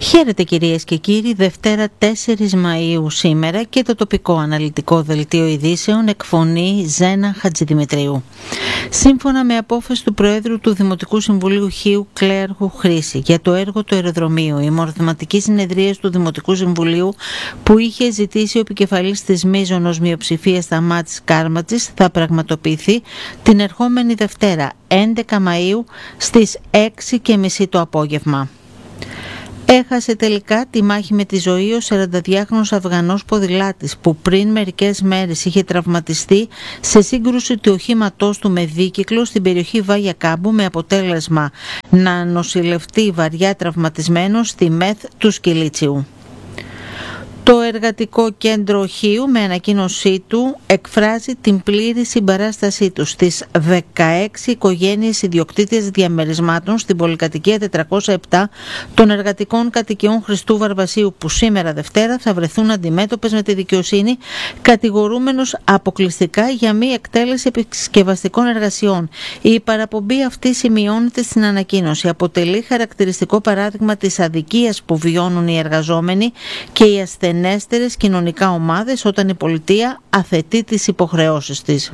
Χαίρετε κυρίες και κύριοι, Δευτέρα 4 Μαΐου σήμερα και το τοπικό αναλυτικό δελτίο ειδήσεων εκφωνεί Ζένα Χατζηδημητρίου. Σύμφωνα με απόφαση του Προέδρου του Δημοτικού Συμβουλίου Χίου Κλέαρχου Χρήση για το έργο του αεροδρομίου, η μορφωματική συνεδρία του Δημοτικού Συμβουλίου που είχε ζητήσει ο επικεφαλής της μείζωνος μειοψηφίας Σταμάτης Κάρματζης θα πραγματοποιηθεί την ερχόμενη Δευτέρα 11 Μαΐου στις 6:30 το απόγευμα. Έχασε τελικά τη μάχη με τη ζωή ο 42χρονος Αφγανός ποδηλάτης που πριν μερικές μέρες είχε τραυματιστεί σε σύγκρουση του οχήματός του με δίκυκλο στην περιοχή Βάγια Κάμπου με αποτέλεσμα να νοσηλευτεί βαριά τραυματισμένος στη ΜΕΘ του Σκυλίτσιου. Το Εργατικό Κέντρο Χίου με ανακοίνωσή του εκφράζει την πλήρη συμπαράστασή του στις 16 οικογένειες ιδιοκτήτες διαμερισμάτων στην πολυκατοικία 407 των εργατικών κατοικιών Χριστού Βαρβασίου που σήμερα Δευτέρα θα βρεθούν αντιμέτωπες με τη δικαιοσύνη κατηγορούμενος αποκλειστικά για μη εκτέλεση επισκευαστικών εργασιών. Η παραπομπή αυτή σημειώνεται στην ανακοίνωση. Αποτελεί χαρακτηριστικό παράδειγμα της αδικίας που βιώνουν οι εργαζόμενοι και οι ασθενείς κοινωνικά ομάδες όταν η πολιτεία αθετεί τις υποχρεώσεις της.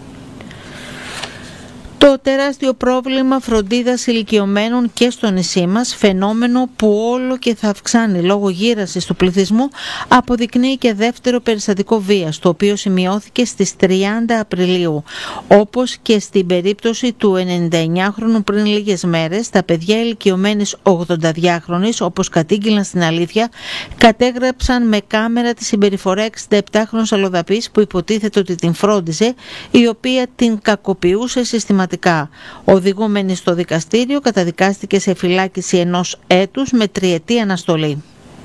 Το τεράστιο πρόβλημα φροντίδας ηλικιωμένων και στο νησί μας, φαινόμενο που όλο και θα αυξάνει λόγω γύρασης του πληθυσμού, αποδεικνύει και δεύτερο περιστατικό βίας, το οποίο σημειώθηκε στις 30 Απριλίου. Όπως και στην περίπτωση του 99χρονου πριν λίγες μέρες, τα παιδιά ηλικιωμένης 82χρονης, όπως κατήγγειλαν στην Αλήθεια, κατέγραψαν με κάμερα τη συμπεριφορά 67χρονου αλλοδαπής που υποτίθεται ότι την φρόντιζε, η οποία την κακοποιούσε συστηματικά. Οδηγούμενη στο δικαστήριο, καταδικάστηκε σε φυλάκιση 1 έτους με 3ετή αναστολή.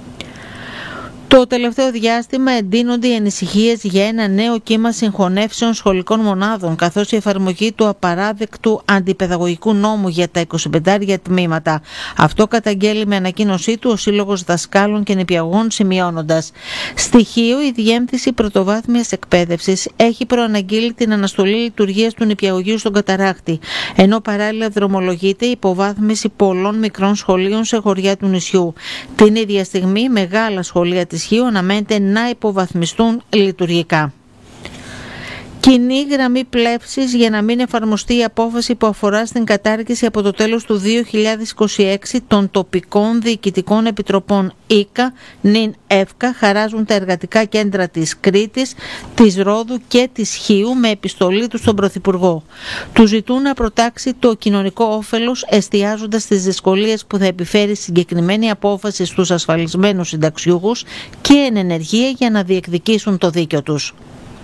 Το τελευταίο διάστημα εντείνονται οι ανησυχίες για ένα νέο κύμα συγχωνεύσεων σχολικών μονάδων, καθώς η εφαρμογή του απαράδεκτου αντιπαιδαγωγικού νόμου για τα 25 τμήματα. Αυτό καταγγέλει με ανακοίνωσή του ο Σύλλογος Δασκάλων και Νηπιαγωγών, σημειώνοντας: στοιχείο, η Διεύθυνση Πρωτοβάθμιας Εκπαίδευσης έχει προαναγγείλει την αναστολή λειτουργίας του νηπιαγωγείου στον Καταράχτη, ενώ παράλληλα δρομολογείται η υποβάθμιση πολλών μικρών σχολείων σε χωριά του νησιού. Την ίδια στιγμή, μεγάλα σχολεία της Χίου αναμένεται να υποβαθμιστούν λειτουργικά. Κοινή γραμμή πλεύσης για να μην εφαρμοστεί η απόφαση που αφορά στην κατάργηση από το τέλος του 2026 των τοπικών διοικητικών επιτροπών ΙΚΑ, ΝΙΝ, ΕΦΚΑ, χαράζουν τα εργατικά κέντρα της Κρήτης, της Ρόδου και της Χίου με επιστολή του στον Πρωθυπουργό. Του ζητούν να προτάξει το κοινωνικό όφελος εστιάζοντας στις δυσκολίες που θα επιφέρει συγκεκριμένη απόφαση στους ασφαλισμένους συνταξιούχους και εν ενεργεία για να διεκδικήσουν το δίκιο τους.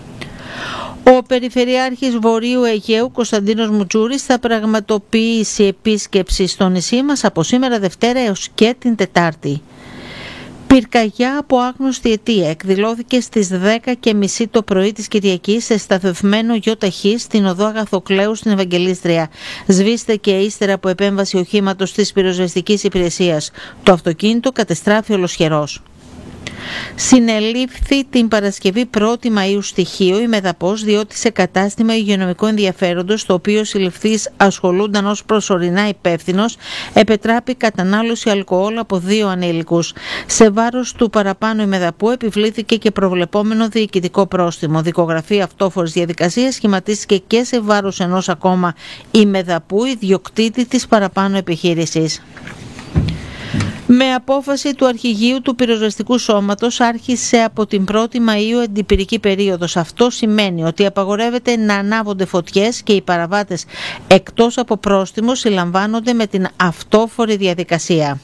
Ο Περιφερειάρχης Βορείου Αιγαίου Κωνσταντίνος Μουτζούρης θα πραγματοποιήσει επίσκεψη στο νησί μας από σήμερα Δευτέρα έως και την Τετάρτη. Πυρκαγιά από άγνωστη αιτία εκδηλώθηκε στις 10:30 το πρωί της Κυριακής σε σταθευμένο ΙΧ στην οδό Αγαθοκλέου στην Ευαγγελίστρια. Σβήστηκε ύστερα από επέμβαση οχήματος της πυροσβεστικής υπηρεσίας. Το αυτοκίνητο κατεστράφη ολοσχερός. Συνελήφθη την Παρασκευή 1η Μαΐου στη Χίο η Μεδαπός, διότι σε κατάστημα υγειονομικού ενδιαφέροντος, το οποίο συλληφθείς ασχολούνταν ως προσωρινά υπεύθυνος, επετράπη κατανάλωση αλκοόλ από 2 ανήλικους. Σε βάρος του παραπάνω η Μεδαπού επιβλήθηκε και προβλεπόμενο διοικητικό πρόστιμο. Δικογραφή αυτόφορης διαδικασίας σχηματίστηκε και σε βάρος ενός ακόμα η Μεδαπού, ιδιοκτήτη της παραπάνω επιχείρησης. Με απόφαση του Αρχηγείου του Πυροσβεστικού Σώματος άρχισε από την 1η Μαΐου εντυπηρική περίοδος. Αυτό σημαίνει ότι απαγορεύεται να ανάβονται φωτιές και οι παραβάτες εκτός από πρόστιμο συλλαμβάνονται με την αυτόφορη διαδικασία.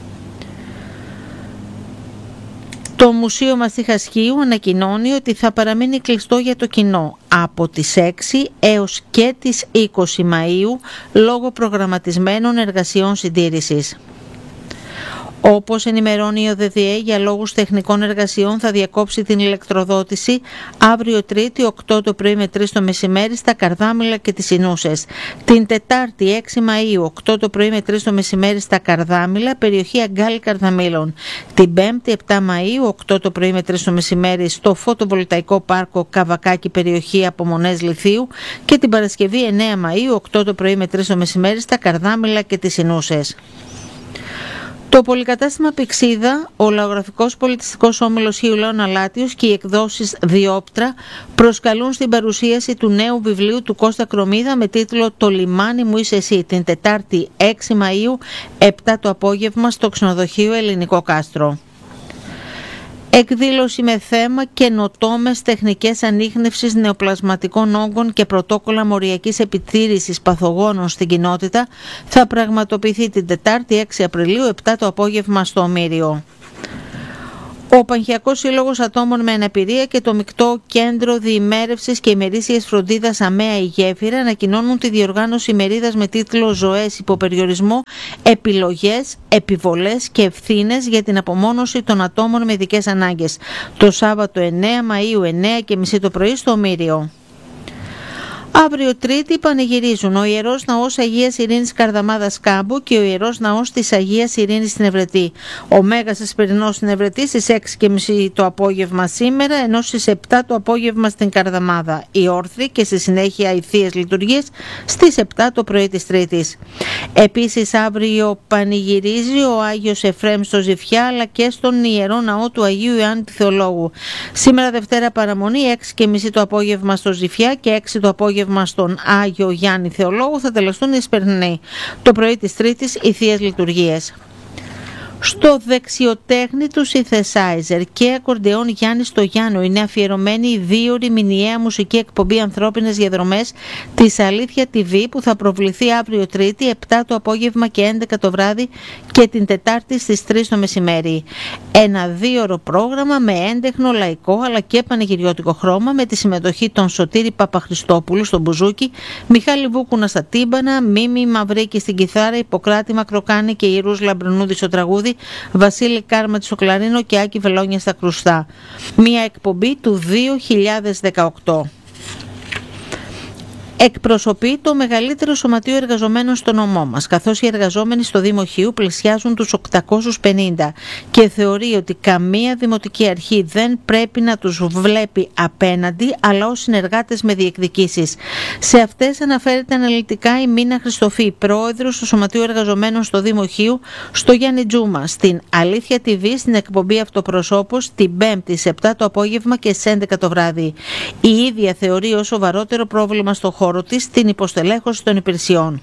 Το Μουσείο Μαστίχας Χίου ανακοινώνει ότι θα παραμείνει κλειστό για το κοινό από τις 6 έως και τις 20 Μαΐου λόγω προγραμματισμένων εργασιών συντήρησης. Όπως ενημερώνει η ΟΔΔΕ, για λόγους τεχνικών εργασιών θα διακόψει την ηλεκτροδότηση αύριο Τρίτη 8 το πρωί με 3 το μεσημέρι στα Καρδάμυλα και τις Ινούσες. Την Τετάρτη 6 Μαΐου 8 το πρωί με 3 το μεσημέρι στα Καρδάμυλα, περιοχή Αγκάλι Καρδαμήλων. Την Πέμπτη 7 Μαΐου 8 το πρωί με 3 το μεσημέρι στο φωτοβολταϊκό πάρκο Καβακάκι, περιοχή Απομονές Λιθίου. Και την Παρασκευή 9 Μαΐου 8 το πρωί με 3 το μεσημέρι στα Καρδάμυλα και τις Ινούσες. Το πολυκατάστημα Πυξίδα, ο Λαογραφικός Πολιτιστικός Όμιλος Χίου Λέων Αλάτιος και οι εκδόσεις Διόπτρα προσκαλούν στην παρουσίαση του νέου βιβλίου του Κώστα Κρομίδα με τίτλο «Το λιμάνι μου είσαι εσύ» την Τετάρτη 6 Μαΐου, 7 το απόγευμα στο ξενοδοχείο Ελληνικό Κάστρο. Εκδήλωση με θέμα καινοτόμες τεχνικές ανίχνευσης νεοπλασματικών όγκων και πρωτόκολλα μοριακής επιτήρησης παθογόνων στην κοινότητα θα πραγματοποιηθεί την Τετάρτη 6 Απριλίου 7 το απόγευμα στο Ομήριο. Ο Πανχιακός Σύλλογος Ατόμων με Αναπηρία και το Μεικτό Κέντρο Διημέρευσης και Ημερήσιας Φροντίδας ΑΜΕΑ η Γέφυρα ανακοινώνουν τη διοργάνωση ημερίδας με τίτλο «Ζωές υποπεριορισμό, επιλογές, επιβολές και ευθύνες για την απομόνωση των ατόμων με ειδικές ανάγκες» το Σάββατο 9 Μαΐου 9:30 το πρωί στο Ομήριο. Αύριο Τρίτη πανηγυρίζουν ο Ιερός Ναός Αγίας Ειρήνης Καρδαμάδας Κάμπου και ο Ιερός Ναός της Αγίας Ειρήνης στην Ευρετή. Ο Μέγας Εσπερινός στην Ευρετή στις 6:30 το απόγευμα σήμερα, ενώ στις 7 το απόγευμα στην Καρδαμάδα. Η όρθροι και στη συνέχεια οι θείες λειτουργίες στις 7 το πρωί της Τρίτης. Επίσης αύριο πανηγυρίζει ο Άγιος Εφραίμ στο Ζηφιά αλλά και στον Ιερό Ναό του Αγίου Ιωάννη του Θεολόγου. Σήμερα Δευτέρα παραμονή 6:30 το απόγευμα στο Ζηφιά και 6 το απόγευμα στον Άγιο Γιάννη Θεολόγου θα τελεστούν οι Εσπερινοί. Το πρωί της Τρίτης οι θείες λειτουργίες. Στο δεξιοτέχνη του συνθεσάιζερ και ακορντεόν Γιάννη Στογιάννου είναι αφιερωμένη η 2ωρη μηνιαία μουσική εκπομπή Ανθρώπινες Διαδρομές της Αλήθεια TV που θα προβληθεί αύριο Τρίτη 7 το απόγευμα και 11 το βράδυ και την Τετάρτη στις 3 το μεσημέρι. Ένα 2ωρο πρόγραμμα με έντεχνο, λαϊκό αλλά και πανηγυριώτικο χρώμα με τη συμμετοχή των Σωτήρη Παπαχριστόπουλου στο μπουζούκι, Μιχάλη Βούκουνα στα τύμπανα, Μίμη Μαυρίκη στην κιθάρα, Ιπποκράτη Μακροκάνη και Ιερούς Λαμπρινούδη στο τραγούδι, Βασίλη Κάρματη στο κλαρίνο και Άκη Βελόνια στα κρουστά. Μια εκπομπή του 2018. Εκπροσωπεί το μεγαλύτερο σωματείο εργαζομένων στο νομό μας, καθώς οι εργαζόμενοι στο Δήμο Χίου πλησιάζουν τους 850 και θεωρεί ότι καμία δημοτική αρχή δεν πρέπει να τους βλέπει απέναντι, αλλά ως συνεργάτες με διεκδικήσεις. Σε αυτές αναφέρεται αναλυτικά η Μίνα Χριστοφή, πρόεδρος του Σωματείου Εργαζομένων στο Δήμο Χίου, στο Γιάννη Τζούμα, στην Αλήθεια TV, στην εκπομπή Αυτοπροσώπος, την 5η σε 7 το απόγευμα και στις 11 το βράδυ. Η ίδια θεωρεί ως σοβαρότερο πρόβλημα στο χώρο της την υποστελέχωση των υπηρεσιών.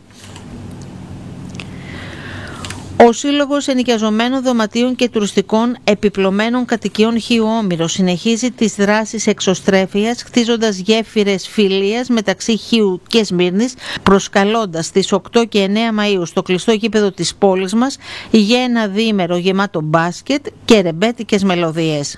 Ο Σύλλογος Ενοικιαζομένων Δωματίων και Τουριστικών Επιπλωμένων Κατοικιών Χίου Όμηρο συνεχίζει τις δράσεις εξωστρέφειας, χτίζοντας γέφυρες φιλίας μεταξύ Χίου και Σμύρνης, προσκαλώντας στις 8 και 9 Μαΐου στο κλειστό γήπεδο της πόλης μας για ένα διήμερο γεμάτο μπάσκετ και ρεμπέτικες μελωδίες.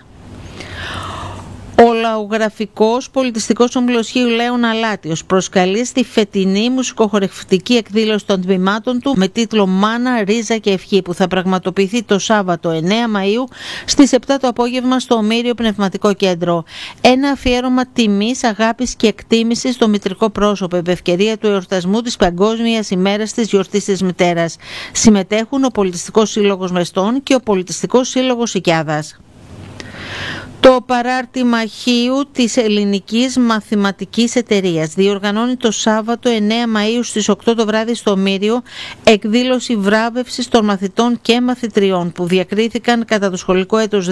Ο Λαογραφικός Πολιτιστικός Όμιλος Χίου Λέων Αλάτιος προσκαλεί στη φετινή μουσικοχορευτική εκδήλωση των τμήματων του με τίτλο «Μάνα, Ρίζα και Ευχή» που θα πραγματοποιηθεί το Σάββατο 9 Μαΐου στις 7 το απόγευμα στο Ομήριο Πνευματικό Κέντρο. Ένα αφιέρωμα τιμής, αγάπης και εκτίμησης στο μητρικό πρόσωπο επ' ευκαιρία του εορτασμού της Παγκόσμιας ημέρας της γιορτής της μητέρας. Συμμετέχουν ο Πολιτιστικός Σύλλογος Μεστών και ο Πολιτιστικός Σύλλογος Οικιάδας. Το παράρτημα Χίου της Ελληνικής Μαθηματικής Εταιρείας διοργανώνει το Σάββατο 9 Μαΐου στις 8 το βράδυ στο Ομήριο εκδήλωση βράβευσης των μαθητών και μαθητριών που διακρίθηκαν κατά το σχολικό έτος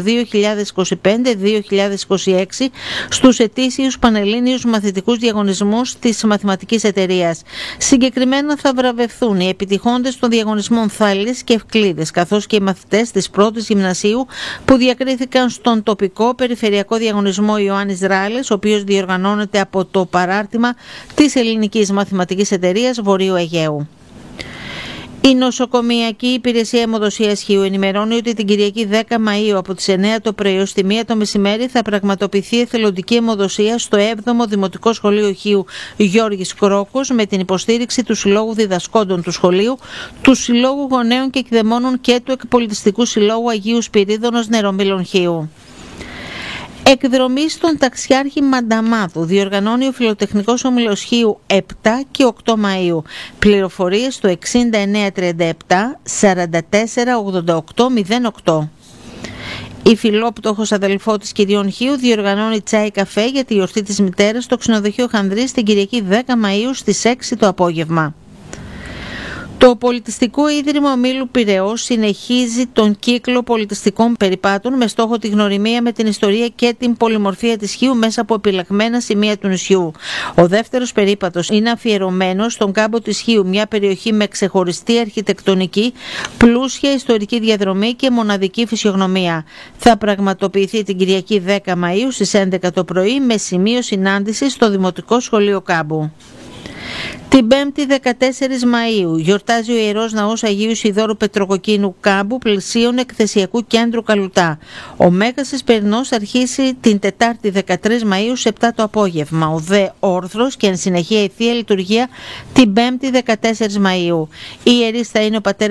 2025-2026 στους ετήσιους πανελλήνιους μαθητικούς διαγωνισμούς της Μαθηματικής Εταιρείας. Συγκεκριμένα θα βραβευθούν οι επιτυχώντες των διαγωνισμών Θάλης και Ευκλήδες καθώς και οι μαθητές της πρώτης γυμνασίου που διακρίθηκαν στον τοπικό περιφερειακό διαγωνισμό Ιωάννης Ράλες, ο οποίος διοργανώνεται από το παράρτημα της Ελληνικής Μαθηματικής Εταιρείας Βορείου Αιγαίου. Η Νοσοκομειακή Υπηρεσία Αιμοδοσίας Χίου ενημερώνει ότι την Κυριακή 10 Μαΐου από τις 9 το πρωί ως τη 1 το μεσημέρι θα πραγματοποιηθεί εθελοντική αιμοδοσία στο 7ο Δημοτικό Σχολείο Χίου Γιώργης Κρόκος με την υποστήριξη του Συλλόγου Διδασκόντων του Σχολείου, του Συλλόγου Γονέων και Εκδαιμόνων και του Εκπολιτιστικού Συλλόγου Αγίου Σπυρίδωνος Νερομήλων Χίου. Εκδρομή στον Ταξιάρχη Μανταμάδου διοργανώνει ο Φιλοτεχνικός Όμιλος Χίου 7 και 8 Μαΐου. Πληροφορίες στο 6937 44 88 08. Η φιλόπτωχος αδελφότης Κυριών Χίου διοργανώνει τσάι καφέ για τη γιορτή της μητέρας στο ξενοδοχείο Χανδρής την Κυριακή 10 Μαΐου στις 6 το απόγευμα. Το Πολιτιστικό Ίδρυμα Ομίλου Πειραιώς συνεχίζει τον κύκλο πολιτιστικών περιπάτων με στόχο τη γνωριμία με την ιστορία και την πολυμορφία της Χίου μέσα από επιλεγμένα σημεία του νησιού. Ο δεύτερος περίπατος είναι αφιερωμένος στον κάμπο της Χίου, μια περιοχή με ξεχωριστή αρχιτεκτονική, πλούσια ιστορική διαδρομή και μοναδική φυσιογνωμία. Θα πραγματοποιηθεί την Κυριακή 10 Μαΐου στις 11 το πρωί με σημείο συνάντησης στο Δημοτικό Σχολείο Κάμπου. Την 5η 14 Μαΐου γιορτάζει ο Ιερός Ναός Αγίου Ιδώρου Πετροκοκκίνου Κάμπου πλησίων εκθεσιακού κέντρου Καλουτά. Ο Μέγας Εσπερινός θα αρχίσει την Τετάρτη 13 Μαΐου σε 7 το απόγευμα. Ο δε όρθρος και εν συνεχεία η Θεία Λειτουργία την 5η 14 Μαΐου. Οι ιερείς θα είναι ο πατέρας